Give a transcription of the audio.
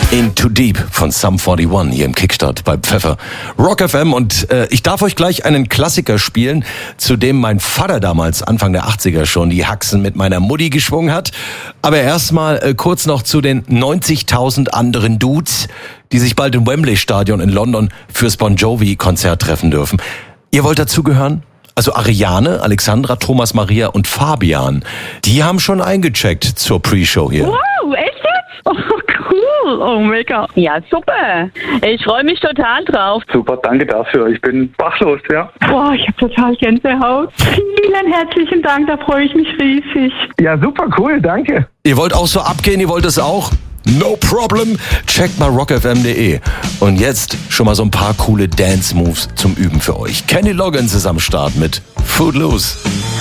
Into Deep von Sum 41 hier im Kickstart bei Pfeffer Rock FM und ich darf euch gleich einen Klassiker spielen, zu dem mein Vater damals Anfang der 80er schon die Haxen mit meiner Mutti geschwungen hat. Aber erstmal kurz noch zu den 90.000 anderen Dudes, die sich bald im Wembley Stadion in London fürs Bon Jovi Konzert treffen dürfen. Ihr wollt dazugehören? Also Ariane, Alexandra, Thomas Maria und Fabian, die haben schon eingecheckt zur Pre-Show hier. Wow, echt jetzt? Oh, cool. Oh, mega. Ja, super. Ich freue mich total drauf. Super, danke dafür. Ich bin sprachlos, ja. Boah, ich habe total Gänsehaut. Vielen herzlichen Dank, da freue ich mich riesig. Ja, super cool, danke. Ihr wollt auch so abgehen, ihr wollt es auch? No problem. Checkt mal rockfm.de. Und jetzt schon mal so ein paar coole Dance-Moves zum Üben für euch. Kenny Loggins ist am Start mit Footloose.